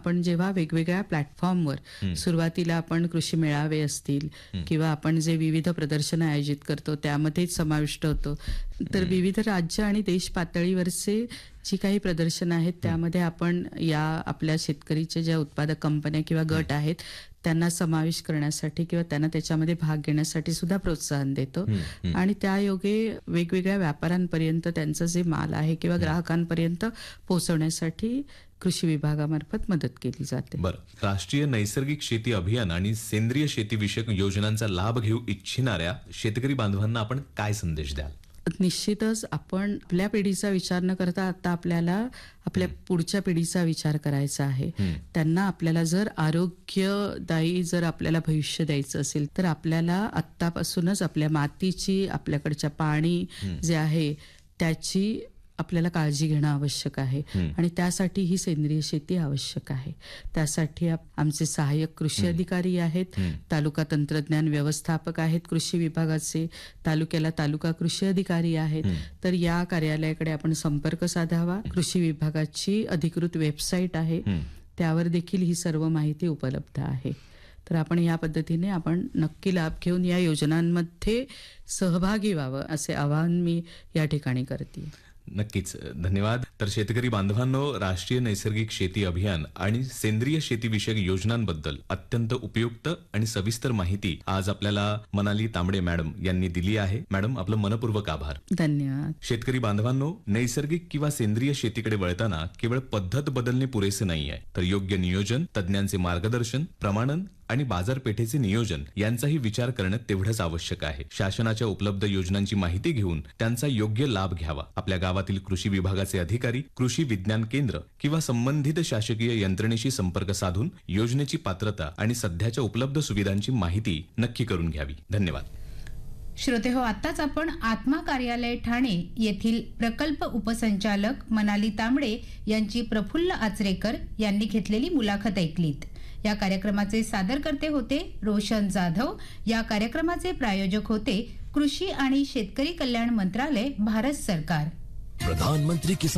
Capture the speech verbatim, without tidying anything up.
आपण जेव्हा वेगवेगळ्या प्लॅटफॉर्मवर सुरुवातीला आपण कृषी मेळावे असतील किंवा आपण जे विविध प्रदर्शन आयोजित करतो त्यामध्येच समाविष्ट होतो, तर विविध राज्य आणि देश पातळीवरचे जी काही प्रदर्शन आहेत त्यामध्ये आपण या आपल्या शेतकरीच्या ज्या उत्पादक कंपन्या किंवा गट आहेत त्यांना समावेश करण्यासाठी किंवा त्यांना त्याच्यामध्ये भाग घेण्यासाठी सुद्धा प्रोत्साहन देतो आणि त्या योगे वेगवेगळ्या व्यापाऱ्यांपर्यंत त्यांचं जे माल आहे किंवा ग्राहकांपर्यंत पोहोचवण्यासाठी कृषी विभागामार्फत मदत केली जाते. बरं, राष्ट्रीय नैसर्गिक शेती अभियान आणि सेंद्रिय शेती विषयक योजनांचा लाभ घेऊ इच्छिणाऱ्या शेतकरी बांधवांना आपण काय संदेश द्याल? निश्चितच आपण आपल्या पिढीचा विचार न करता आता आपल्याला आपल्या पुढच्या पिढीचा विचार करायचा आहे. त्यांना आपल्याला जर आरोग्यदायी जर आपल्याला भविष्य द्यायचं असेल तर आपल्याला आत्तापासूनच आपल्या मातीची, आपल्याकडच्या पाणी जे आहे त्याची आपल्याला काळजी घेणं आवश्यक आहे आणि त्यासाठी ही सेंद्रिय शेती आवश्यक आहे. त्यासाठी आमचे सहाय्यक कृषी अधिकारी आहेत, तालुका तंत्रज्ञान व्यवस्थापक आहेत कृषी विभागाचे, तालुक्याला तालुका कृषी अधिकारी आहेत. तर या कार्यालयाकडे आपण संपर्क साधावा. कृषी विभागाची अधिकृत वेबसाईट आहे, त्यावर देखील ही सर्व माहिती उपलब्ध आहे. तर आपण या पद्धतीने आपण नक्की लाभ घेऊन या योजनांमध्ये सहभागी व्हावं असे आवाहन मी या ठिकाणी करते. नक्कीच, धन्यवाद. तर शेतकरी बांधवांनो, राष्ट्रीय नैसर्गिक शेती अभियान आणि सेंद्रिय शेती विषयक योजनांबद्दल अत्यंत उपयुक्त आणि सविस्तर माहिती आज आपल्याला मनाली तांबडे मॅडम यांनी दिली आहे. मॅडम, आपलं मनपूर्वक आभार. धन्यवाद. शेतकरी बांधवांनो, नैसर्गिक किंवा सेंद्रिय शेतीकडे वळताना केवळ पद्धत बदलणे पुरेसे नाहीये, तर योग्य नियोजन, तज्ञांचे मार्गदर्शन, प्रमाणन आणि बाजारपेठेचे नियोजन यांचाही विचार करणं तेवढंच आवश्यक आहे. शासनाच्या उपलब्ध योजनांची माहिती घेऊन त्यांचा योग्य लाभ घ्यावा. आपल्या गावातील कृषी विभागाचे अधिकारी, कृषी विज्ञान केंद्र किंवा संबंधित शासकीय यंत्रणेशी संपर्क साधून योजनेची पात्रता आणि सध्याच्या उपलब्ध सुविधांची माहिती नक्की करून घ्यावी. धन्यवाद. श्रोते हो, आताच आपण आत्मा कार्यालय ठाणे येथील प्रकल्प उपसंचालक मनाली तांबडे यांची प्रफुल्ल आचरेकर यांनी घेतलेली मुलाखत ऐकलीत. या कार्यक्रमाचे सादरकर्ते होते रोशन जाधव. या कार्यक्रमाचे प्रायोजक होते कृषी आणि शेतकरी कल्याण मंत्रालय, भारत सरकार. प्रधानमंत्री किसान